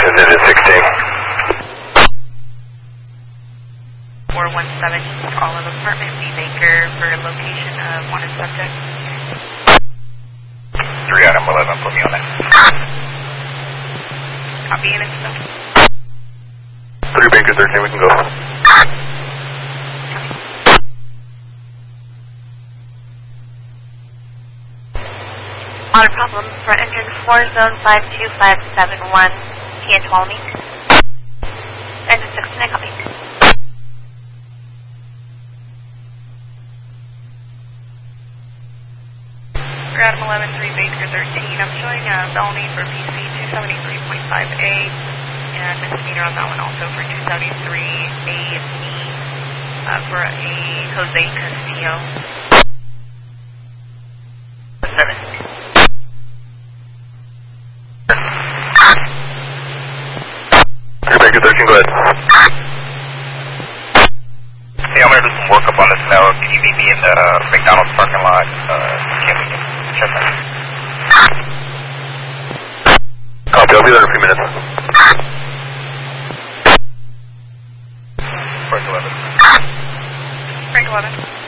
location digit 16. 417, all of apartment B Baker for location of wanted subject. 3 item 11, put me on it. Copy in and stuff. 3 Baker 13, we can go. Not a problem. For engine 4, zone 52571, TN 12 me. Engine 6, can I copy? Adam 11, 3 Baker 13. I'm showing a felony for PC 273.5A and misdemeanor on that one also for 273A for a Jose Castillo. 7. Baker 13, go ahead. Hey, I'm going to do some work up on this now. Can you meet me in the McDonald's parking lot? Can we check that? Copy, I'll be there in a few minutes. Frank 11. Frank 11.